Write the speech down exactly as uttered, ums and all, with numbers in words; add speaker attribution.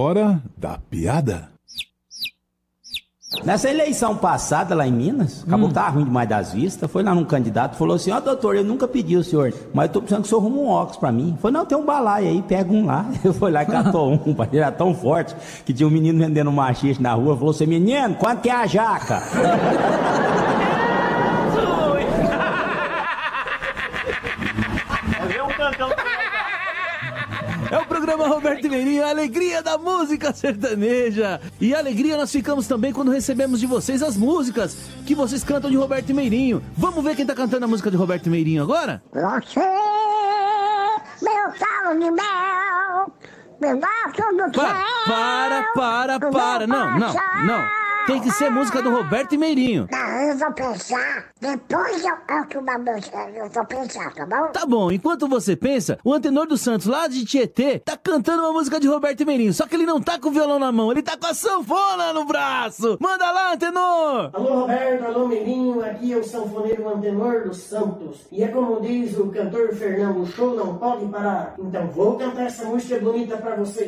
Speaker 1: hora da piada.
Speaker 2: Nessa eleição passada lá em Minas, acabou que tava ruim demais das vistas, foi lá num candidato, falou assim, ó oh, doutor, eu nunca pedi o senhor, mas eu tô precisando que o senhor arrume um óculos pra mim. Falei, não, tem um balaio aí, pega um lá. Eu fui lá e catou um, ele era tão forte, que tinha um menino vendendo um machixe na rua, falou assim, menino, quanto que é a jaca?
Speaker 3: É o programa Roberto Meirinho, a alegria da música sertaneja. E alegria nós ficamos também quando recebemos de vocês as músicas que vocês cantam de Roberto Meirinho. Vamos ver quem tá cantando a música de Roberto Meirinho agora?
Speaker 4: Você, meu sal de mel, pedaço do céu.
Speaker 3: Para, para, para, para. Não, não, não. Tem que ser música do Roberto Meirinho.
Speaker 4: Não, eu vou pensar, depois eu canto uma música, eu vou pensar, tá bom?
Speaker 3: Tá bom, enquanto você pensa, o Antenor dos Santos, lá de Tietê, tá cantando uma música de Roberto Meirinho, só que ele não tá com o violão na mão, ele tá com a sanfona no braço. Manda lá, Antenor!
Speaker 5: Alô, Roberto, alô, Meirinho, aqui é o sanfoneiro Antenor dos Santos. E é como diz o cantor Fernando, o show não pode parar. Então vou cantar essa música bonita pra vocês.